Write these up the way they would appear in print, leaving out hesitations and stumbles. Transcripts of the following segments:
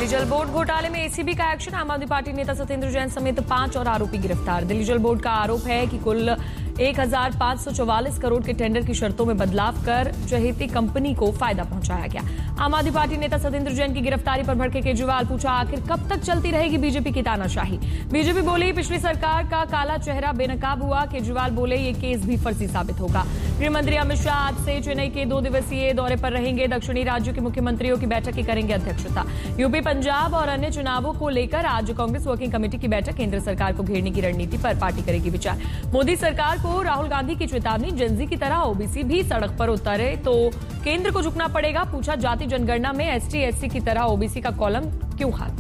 दिल्ली जल बोर्ड घोटाले में एसीबी का एक्शन। आम आदमी पार्टी नेता सत्येंद्र जैन समेत 5 और आरोपी गिरफ्तार। दिल्ली जल बोर्ड का आरोप है कि कुल 1544 करोड़ के टेंडर की शर्तों में बदलाव कर चहेती कंपनी को फायदा पहुंचाया गया। आम आदमी पार्टी नेता सत्येंद्र जैन की गिरफ्तारी पर भड़के केजरीवाल, पूछा आखिर कब तक चलती रहेगी बीजेपी की तानाशाही। बीजेपी बोली पिछली सरकार का काला चेहरा बेनकाब हुआ। केजरीवाल बोले ये केस भी फर्जी साबित होगा। गृहमंत्री अमित शाह आज से चेन्नई के 2 दिवसीय दौरे पर रहेंगे। दक्षिणी राज्यों के मुख्यमंत्रियों की बैठक की करेंगे अध्यक्षता। यूपी, पंजाब और अन्य चुनावों को लेकर आज कांग्रेस वर्किंग कमेटी की बैठक। केंद्र सरकार को घेरने की रणनीति पर पार्टी करेगी विचार। मोदी सरकार को राहुल गांधी की चेतावनी, जेनजी की तरह ओबीसी भी सड़क पर उतरे तो केंद्र को झुकना पड़ेगा। पूछा जाति जनगणना में एसटी-एससी की तरह ओबीसी का कॉलम क्यों खाली।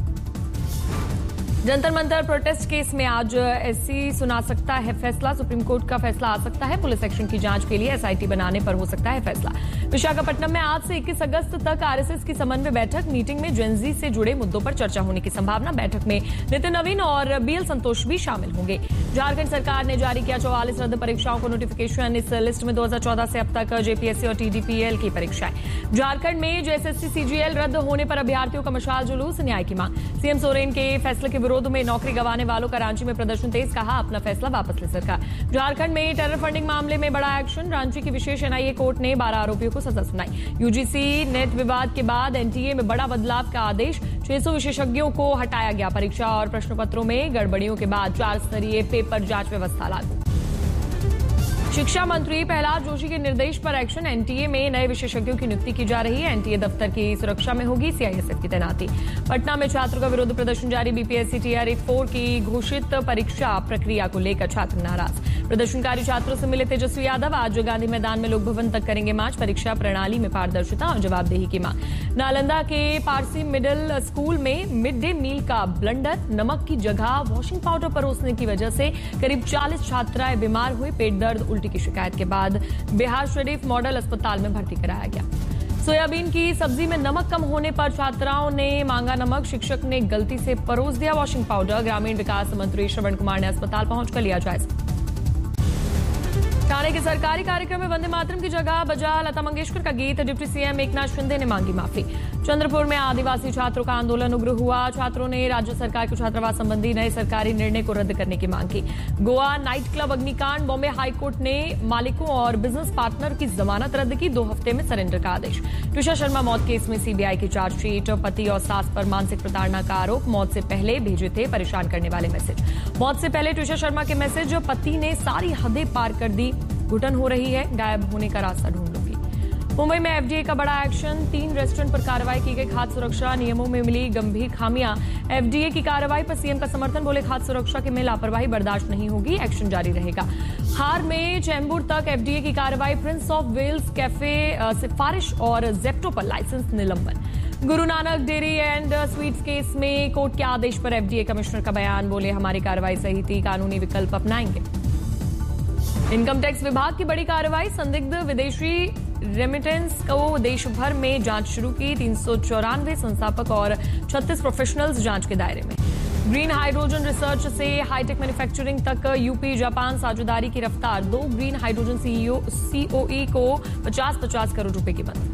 जंतर मंतर प्रोटेस्ट केस में आज एससी सुना सकता है फैसला। सुप्रीम कोर्ट का फैसला आ सकता है। पुलिस एक्शन की जांच के लिए एसआईटी बनाने पर हो सकता है फैसला। विशाखापट्टनम में आज से 21 अगस्त तक आरएसएस की समन्वय बैठक। मीटिंग में जेनजी से जुड़े मुद्दों पर चर्चा होने की संभावना। बैठक में नितिन नवीन और बीएल संतोष भी शामिल होंगे। झारखंड सरकार ने जारी किया 44 रद्द परीक्षाओं को नोटिफिकेशन। इस लिस्ट में 2014 से अब तक जेपीएससी और टीडीपीएल की परीक्षाएं। झारखंड में जेएसएससी सीजीएल रद्द होने पर अभ्यर्थियों का मशाल जुलूस, न्याय की मांग। सीएम सोरेन के फैसले के विरोध में नौकरी गंवाने वालों का रांची में प्रदर्शन तेज, कहा अपना फैसला वापस ले सरकार। झारखंड में टेरर फंडिंग मामले में बड़ा एक्शन। रांची की विशेष एनआईए कोर्ट ने 12 आरोपियों को सजा सुनाई। यूजीसी नेट विवाद के बाद एनटीए में बड़ा बदलाव का आदेश। 600 विशेषज्ञों को हटाया गया। परीक्षा और प्रश्न पत्रों में गड़बड़ियों के बाद 4 स्तरीय पेपर जांच व्यवस्था लागू। शिक्षा मंत्री प्रहलाद जोशी के निर्देश पर एक्शन। एनटीए में नए विशेषज्ञों की नियुक्ति की जा रही है। एनटीए दफ्तर की सुरक्षा में होगी सीआईएसएफ की तैनाती। पटना में छात्रों का विरोध प्रदर्शन जारी। बीपीएससी टीआरई 4 की घोषित परीक्षा प्रक्रिया को लेकर छात्र नाराज। प्रदर्शनकारी छात्रों से मिले तेजस्वी यादव। आज गांधी मैदान में लोक भवन तक करेंगे मार्च। परीक्षा प्रणाली में पारदर्शिता और जवाबदेही की मांग। नालंदा के पारसी मिडिल स्कूल में मिड डे मील का ब्लंडर। नमक की जगह वॉशिंग पाउडर परोसने की वजह से करीब 40 छात्राएं बीमार हुई। पेट दर्द, उल्टी की शिकायत के बाद बिहार शरीफ मॉडल अस्पताल में भर्ती कराया गया। सोयाबीन की सब्जी में नमक कम होने पर छात्राओं ने मांगा नमक। शिक्षक ने गलती से परोस दिया वॉशिंग पाउडर। ग्रामीण विकास मंत्री श्रवण कुमार ने अस्पताल पहुंचकर लिया जायजा। ठाणे के सरकारी कार्यक्रम में वंदे मातरम की जगह बजा लता मंगेशकर का गीत। डिप्टी सीएम एकनाथ शिंदे ने मांगी माफी। चंद्रपुर में आदिवासी छात्रों का आंदोलन उग्र हुआ। छात्रों ने राज्य सरकार के छात्रावास संबंधी नए सरकारी निर्णय को रद्द करने की मांग की। गोवा नाइट क्लब अग्निकांड। बॉम्बे हाईकोर्ट ने मालिकों और बिजनेस पार्टनर की जमानत रद्द की। 2 हफ्ते में सरेंडर का आदेश। ट्विशा शर्मा मौत केस में सीबीआई की चार्जशीट। पति और सास पर मानसिक प्रताड़ना का आरोप। मौत से पहले भेजे थे परेशान करने वाले मैसेज। मौत से पहले ट्विशा शर्मा के मैसेज। पति ने सारी हदें पार कर दी। घुटन हो रही है, गायब होने का रास्ता ढूंढ लूंगी। मुंबई में एफडीए का बड़ा एक्शन। 3 रेस्टोरेंट पर कार्रवाई की गई। खाद्य सुरक्षा नियमों में मिली गंभीर खामियां। एफडीए की कार्रवाई पर सीएम का समर्थन। बोले खाद्य सुरक्षा के में लापरवाही बर्दाश्त नहीं होगी, एक्शन जारी रहेगा। हार में चैम्बूर तक एफडीए की कार्रवाई। प्रिंस ऑफ वेल्स कैफे सिफारिश और जेप्टो पर लाइसेंस निलंबन। Guru Nanak dairy and sweets case में कोर्ट के आदेश पर एफडीए कमिश्नर का बयान। बोले हमारी कार्रवाई सही थी, कानूनी विकल्प अपनाएंगे। इनकम टैक्स विभाग की बड़ी कार्रवाई। संदिग्ध विदेशी रेमिटेंस को देश भर में जांच शुरू की। 394 संस्थापक और 36 प्रोफेशनल्स जांच के दायरे में। ग्रीन हाइड्रोजन रिसर्च से हाईटेक मैन्युफैक्चरिंग तक यूपी जापान साझेदारी की रफ्तार। 2 ग्रीन हाइड्रोजन सीओई को 50-50 करोड़ रुपए की मदद।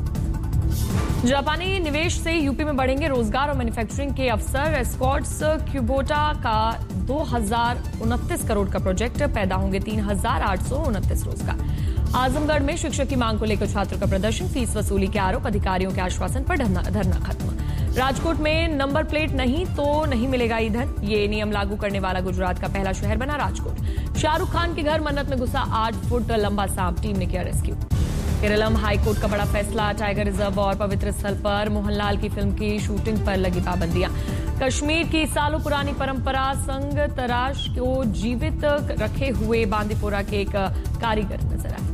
जापानी निवेश से यूपी में बढ़ेंगे रोजगार और मैन्युफैक्चरिंग के अवसर। एस्कॉर्ट्स क्यूबोटा का 2029 करोड़ का प्रोजेक्ट। पैदा होंगे 3829 रोजगार। आजमगढ़ में शिक्षक की मांग को लेकर छात्रों का प्रदर्शन। फीस वसूली के आरोप। अधिकारियों के आश्वासन पर धरना खत्म। राजकोट में नंबर प्लेट नहीं तो नहीं मिलेगा ईंधन। ये नियम लागू करने वाला गुजरात का पहला शहर बना राजकोट। शाहरुख खान के घर मन्नत में घुसा 8 फुट लंबा सांप। टीम ने किया रेस्क्यू। केरलम हाईकोर्ट का बड़ा फैसला। टाइगर रिजर्व और पवित्र स्थल पर मोहनलाल की फिल्म की शूटिंग पर लगी पाबंदियां। कश्मीर की सालों पुरानी परंपरा संग तराश को जीवित रखे हुए बांदीपोरा के एक कारीगर नजर आए।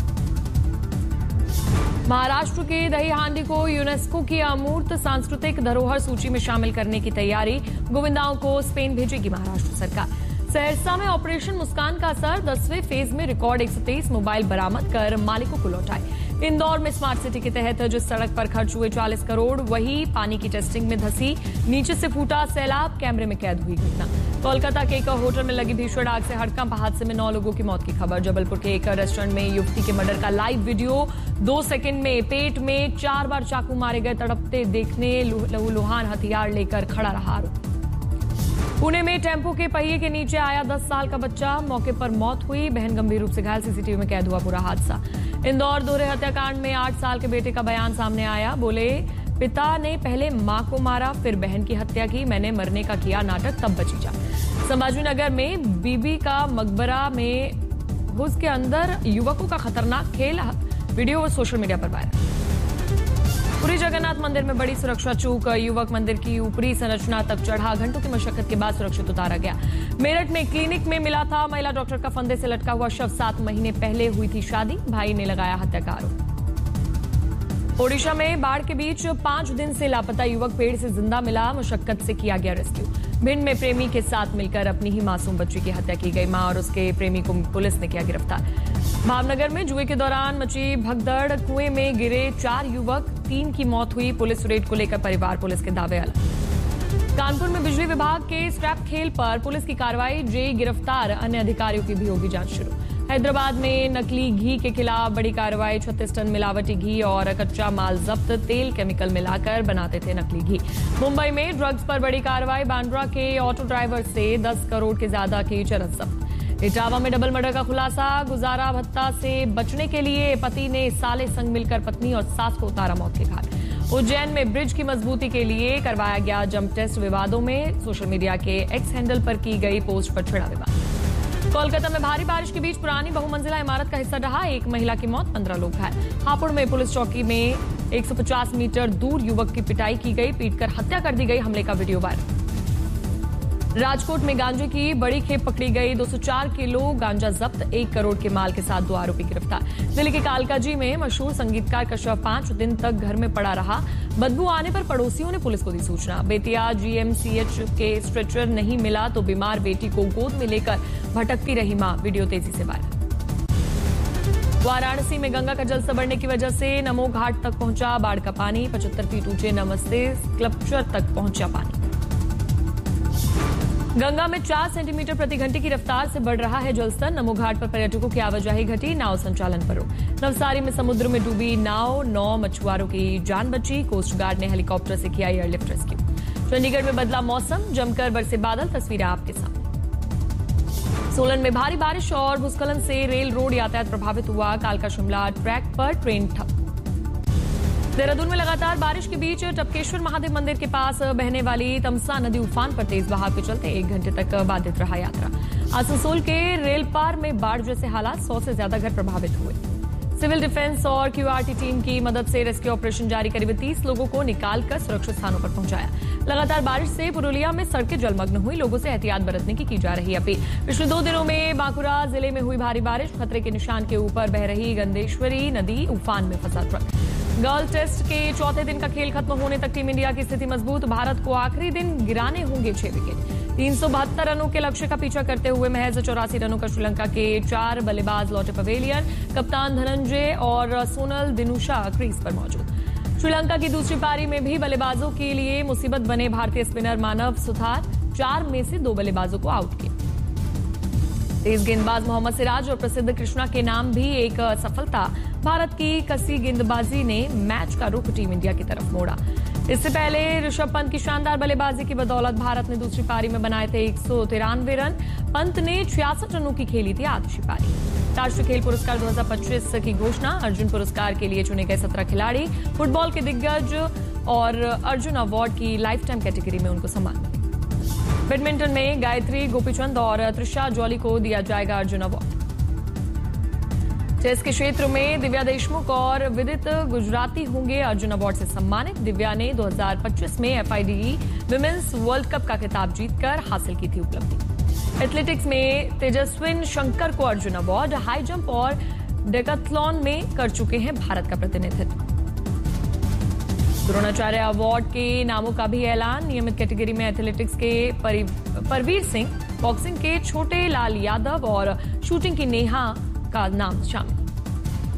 महाराष्ट्र के दही हांडी को यूनेस्को की अमूर्त सांस्कृतिक धरोहर सूची में शामिल करने की तैयारी। गोविंदाओं को स्पेन भेजेगी महाराष्ट्र सरकार। सहरसा में ऑपरेशन मुस्कान का असर। 10वें फेज में रिकॉर्ड 123 मोबाइल बरामद कर मालिकों को लौटाए। इंदौर में स्मार्ट सिटी के तहत जिस सड़क पर खर्च हुए 40 करोड़ वही पानी की टेस्टिंग में धंसी, नीचे से फूटा सैलाब, कैमरे में कैद हुई घटना। कोलकाता के एक होटल में लगी भीषण आग से हड़कंप, हादसे में 9 लोगों की मौत की खबर। जबलपुर के एक रेस्टोरेंट में युवती के मर्डर का लाइव वीडियो, 2 सेकंड में पेट में 4 बार चाकू मारे गए, तड़पते देखने लहूलुहान हथियार लेकर खड़ा रहा आरोपी। पुणे में टेम्पो के पहिए के नीचे आया 10 साल का बच्चा, मौके पर मौत हुई, बहन गंभीर रूप से घायल, सीसीटीवी में कैद हुआ पूरा हादसा। इंदौर दोहरे हत्याकांड में 8 साल के बेटे का बयान सामने आया, बोले पिता ने पहले मां को मारा फिर बहन की हत्या की, मैंने मरने का किया नाटक तब बची जा। संभाजीनगर में बीबी का मकबरा में घुस के अंदर युवकों का खतरनाक खेल, वीडियो सोशल मीडिया पर वायरल। पुरी जगन्नाथ मंदिर में बड़ी सुरक्षा चूक, युवक मंदिर की ऊपरी संरचना तक चढ़ा, घंटों की मशक्कत के बाद सुरक्षित उतारा गया। मेरठ में क्लिनिक में मिला था महिला डॉक्टर का फंदे से लटका हुआ शव, 7 महीने पहले हुई थी शादी, भाई ने लगाया हत्या का आरोप। ओडिशा में बाढ़ के बीच 5 दिन से लापता युवक पेड़ से जिंदा मिला, मशक्कत से किया गया रेस्क्यू। भिंड में प्रेमी के साथ मिलकर अपनी ही मासूम बच्ची की हत्या की गई, मां और उसके प्रेमी को पुलिस ने किया गिरफ्तार। भावनगर में जुए के दौरान मची भगदड़, कुएं में गिरे 4 युवक, 3 की मौत हुई, पुलिस रेड को लेकर परिवार पुलिस के दावे अलग। कानपुर में बिजली विभाग के स्क्रैप खेल पर पुलिस की कार्रवाई, जेई गिरफ्तार, अन्य अधिकारियों की भी होगी जांच शुरू। हैदराबाद में नकली घी के खिलाफ बड़ी कार्रवाई, 36 टन मिलावटी घी और कच्चा माल जब्त, तेल केमिकल मिलाकर बनाते थे नकली घी। मुंबई में ड्रग्स पर बड़ी कार्रवाई, बांद्रा के ऑटो ड्राइवर से 10 करोड़ के ज्यादा की चरस जब्त। इटावा में डबल मर्डर का खुलासा, गुजारा भत्ता से बचने के लिए पति ने साले संग मिलकर पत्नी और सास को उतारा मौत के घाट। उज्जैन में ब्रिज की मजबूती के लिए करवाया गया जंप टेस्ट, विवादों में सोशल मीडिया के एक्स हैंडल पर की गई पोस्ट पर छिड़ा विवाद। कोलकाता में भारी बारिश के बीच पुरानी बहुमंजिला इमारत का हिस्सा रहा, एक महिला की मौत, 15 लोग घायल। हापुड़ में पुलिस चौकी में 150 मीटर दूर युवक की पिटाई की गई, पीटकर हत्या कर दी गई, हमले का वीडियो वायरल। राजकोट में गांजे की बड़ी खेप पकड़ी गई, 204 किलो गांजा जब्त, 1 करोड़ के माल के साथ 2 आरोपी गिरफ्तार। दिल्ली के कालकाजी में मशहूर संगीतकार का शव 5 दिन तक घर में पड़ा रहा, बदबू आने पर पड़ोसियों ने पुलिस को दी सूचना। बेतिया जीएमसीएच के स्ट्रेचर नहीं मिला तो बीमार बेटी को गोद में लेकर भटकती रही मां, वीडियो तेजी से वायरल। वाराणसी में गंगा का जलस्तर बढ़ने की वजह से नमो घाट तक पहुंचा बाढ़ का पानी, 75 फीट ऊंचे नमस्ते स्कल्पचर तक पहुंचा पानी। गंगा में 4 सेंटीमीटर प्रति घंटे की रफ्तार से बढ़ रहा है जलस्तर, नमो घाट पर पर्यटकों की आवाजाही घटी, नाव संचालन पर रोक। नवसारी में समुद्र में डूबी नाव, 9 मछुआरों की जान बची, कोस्ट गार्ड ने हेलीकॉप्टर से किया एयरलिफ्ट रेस्क्यू। चंडीगढ़ में बदला मौसम, जमकर बरसे बादल, तस्वीरें आपके सामने। सोलन में भारी बारिश और भूस्खलन से रेल रोड यातायात प्रभावित हुआ, कालका शिमला ट्रैक पर ट्रेन ठप। देहरादून में लगातार बारिश के बीच टपकेश्वर महादेव मंदिर के पास बहने वाली तमसा नदी उफान पर तेज बहाव के चलते 1 घंटे तक बाधित रहा यात्रा। आसनसोल के रेलपार में बाढ़ जैसे हालात, 100 से ज्यादा घर प्रभावित हुए। सिविल डिफेंस और क्यूआरटी टीम की मदद से रेस्क्यू ऑपरेशन जारी, करीब 30 लोगों को निकालकर सुरक्षित स्थानों पर पहुंचाया। लगातार बारिश से पुरुलिया में सड़कें जलमग्न हुई, लोगों से एहतियात बरतने की जा रही अपील। पिछले 2 दिनों में बांकुरा जिले में हुई भारी बारिश, खतरे के निशान के ऊपर बह रही गंदेश्वरी नदी, उफान में फंसा ट्रक। गर्ल टेस्ट के 4थे दिन का खेल खत्म होने तक टीम इंडिया की स्थिति मजबूत, भारत को आखिरी दिन गिराने होंगे 6 विकेट। 372 रनों के लक्ष्य का पीछा करते हुए महज 84 रनों का श्रीलंका के 4 बल्लेबाज लौटे पवेलियन, कप्तान धनंजय और सोनल दिनुशा क्रीज पर मौजूद। श्रीलंका की दूसरी पारी में भी बल्लेबाजों के लिए मुसीबत बने भारतीय स्पिनर मानव सुथार, 4 में से 2 बल्लेबाजों को आउट किया। तेज गेंदबाज मोहम्मद सिराज और प्रसिद्ध कृष्णा के नाम भी एक सफलता, भारत की कसी गेंदबाजी ने मैच का रुख टीम इंडिया की तरफ मोड़ा। इससे पहले ऋषभ पंत की शानदार बल्लेबाजी की बदौलत भारत ने दूसरी पारी में बनाए थे 193 रन, पंत ने 66 रनों की खेली थी आधी पारी। राष्ट्रीय खेल पुरस्कार 2025 की घोषणा, अर्जुन पुरस्कार के लिए चुने गए 17 खिलाड़ी, फुटबॉल के दिग्गज और अर्जुन अवार्ड की लाइफ टाइम कैटेगरी में उनको सम्मान मिले। बैडमिंटन में गायत्री गोपीचंद और त्रिशा जॉली को दिया जाएगा अर्जुन अवार्ड। चेस के क्षेत्र में दिव्या देशमुख और विदित गुजराती होंगे अर्जुन अवार्ड से सम्मानित। दिव्या ने 2025 में FIDE विमेन्स वर्ल्ड कप का खिताब जीतकर हासिल की थी उपलब्धि। एथलेटिक्स में तेजस्विन शंकर को अर्जुन अवार्ड, हाई जंप और डेकाथलॉन में कर चुके हैं भारत का प्रतिनिधित्व। द्रोणाचार्य अवार्ड के नामों का भी ऐलान, नियमित कैटेगरी में एथलेटिक्स के परवीर सिंह, बॉक्सिंग के छोटे लाल यादव और शूटिंग की नेहा का नाम शामिल।